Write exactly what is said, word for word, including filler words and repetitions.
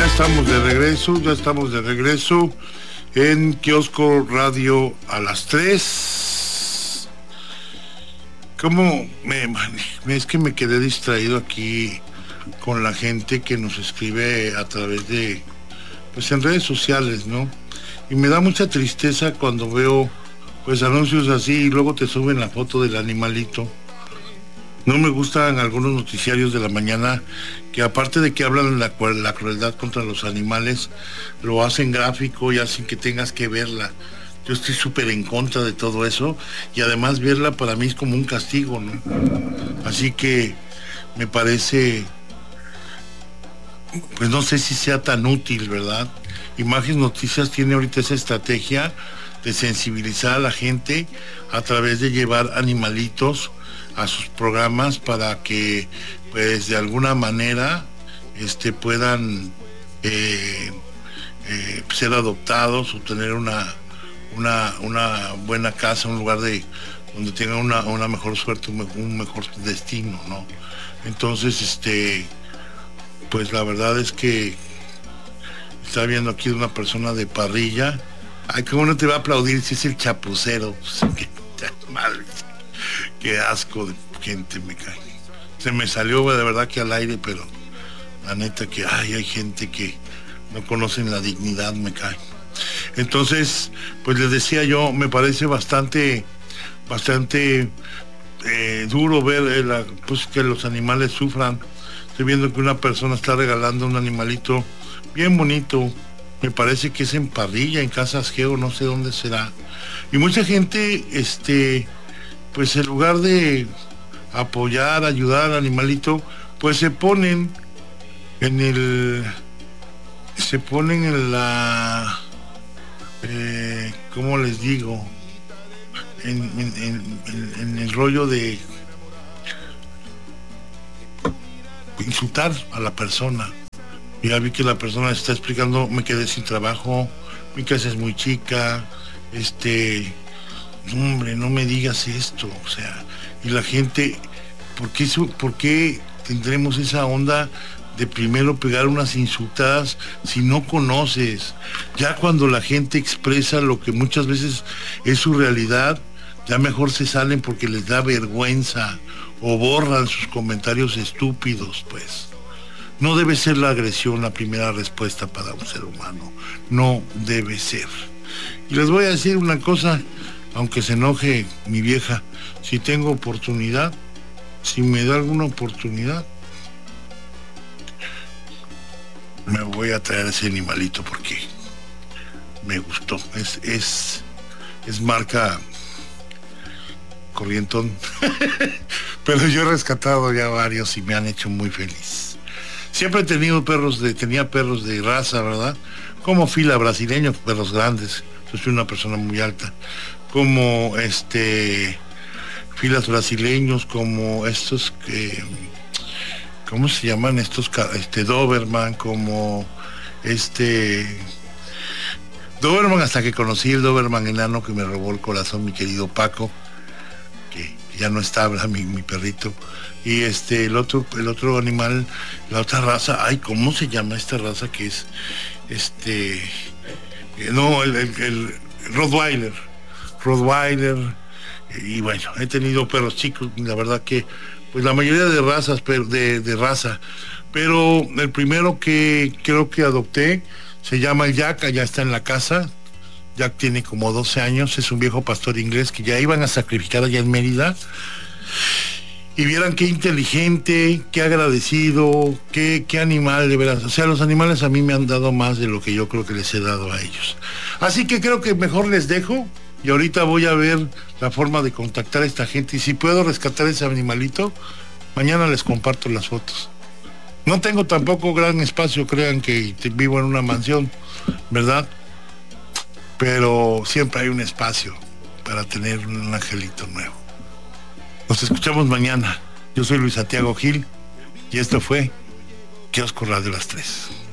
Ya estamos de regreso, ya estamos de regreso en Kiosco Radio a las tres. ¿Cómo me, me es que me quedé distraído aquí con la gente que nos escribe a través de, pues en redes sociales, ¿no? Y me da mucha tristeza cuando veo, pues, anuncios así y luego te suben la foto del animalito. No me gustan algunos noticiarios de la mañana que, aparte de que hablan de la, la crueldad contra los animales, lo hacen gráfico y hacen que tengas que verla. Yo estoy súper en contra de todo eso y además verla para mí es como un castigo, ¿no? Así que me parece, pues no sé si sea tan útil, ¿verdad? Imágenes Noticias tiene ahorita esa estrategia de sensibilizar a la gente a través de llevar animalitos a sus programas para que, pues, de alguna manera este, puedan eh, eh, ser adoptados o tener una, una, una buena casa, un lugar de donde tengan una, una mejor suerte, un, un mejor destino, ¿no? Entonces, este, pues la verdad es que está viendo aquí de una persona de Parrilla. Ay, ¿cómo no te va a aplaudir si es el chapucero? Pues, qué mal. Qué asco de gente me cae. Se me salió de verdad que al aire, pero la neta que ay, hay gente que no conocen la dignidad, me cae. Entonces, pues les decía yo, me parece bastante, bastante eh, duro ver eh, la, pues, que los animales sufran. Estoy viendo que una persona está regalando un animalito bien bonito. Me parece que es en Parrilla, en Casas Geo, no sé dónde será. Y mucha gente, este, pues en lugar de apoyar, ayudar al animalito, pues se ponen en el, se ponen en la, eh, ¿cómo les digo? En, en, en, en el rollo de insultar a la persona. Ya vi que la persona está explicando, me quedé sin trabajo, mi casa es muy chica, este, hombre, no me digas esto, o sea, y la gente, ¿por qué, por qué tendremos esa onda de primero pegar unas insultadas si no conoces? Ya cuando la gente expresa lo que muchas veces es su realidad, ya mejor se salen porque les da vergüenza o borran sus comentarios estúpidos, pues. No debe ser la agresión la primera respuesta para un ser humano. No debe ser. Y les voy a decir una cosa, aunque se enoje mi vieja, si tengo oportunidad, si me da alguna oportunidad, me voy a traer ese animalito porque me gustó. Es, es, es marca Corrientón. Pero yo he rescatado ya varios y me han hecho muy feliz. Siempre he tenido perros de, tenía perros de raza, ¿verdad? Como fila brasileño, perros grandes. Yo soy una persona muy alta. Como este filas brasileños, como estos que, ¿cómo se llaman estos? Este Doberman, como este Doberman, hasta que conocí el Doberman enano que me robó el corazón, mi querido Paco, que ya no está, mi, mi perrito. Y este, el otro, el otro animal, la otra raza, ay, ¿cómo se llama esta raza que es? Este, no, el, el, el Rottweiler, Rottweiler, y bueno, he tenido perros chicos, la verdad que, pues la mayoría de razas, pero de, de raza, pero el primero que creo que adopté se llama el Jack, ya está en la casa. Jack tiene como doce años, es un viejo pastor inglés que ya iban a sacrificar allá en Mérida. Y vieran qué inteligente, qué agradecido, qué, qué animal, de veras. O sea, los animales a mí me han dado más de lo que yo creo que les he dado a ellos. Así que creo que mejor les dejo y ahorita voy a ver la forma de contactar a esta gente. Y si puedo rescatar ese animalito, mañana les comparto las fotos. No tengo tampoco gran espacio, crean que vivo en una mansión, ¿verdad? Pero siempre hay un espacio para tener un angelito nuevo. Nos escuchamos mañana. Yo soy Luis Santiago Gil y esto fue Kiosco Radio Las Tres.